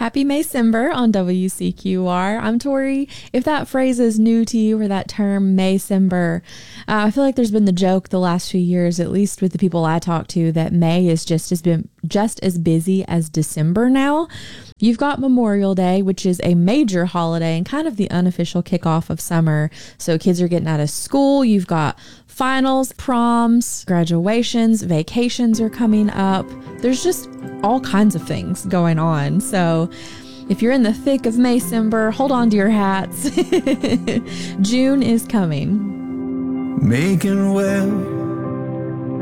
Happy Maycember on WCQR. I'm Tori. If that phrase is new to you or that term Maycember, I feel like there's been the joke the last few years, at least with the people I talk to, that May is just as busy as December now. You've got Memorial Day, which is a major holiday and kind of the unofficial kickoff of summer. So kids are getting out of school. You've got finals, proms, graduations, vacations are coming up. There's just all kinds of things going on. So if you're in the thick of Maycember, hold on to your hats. June is coming. Making well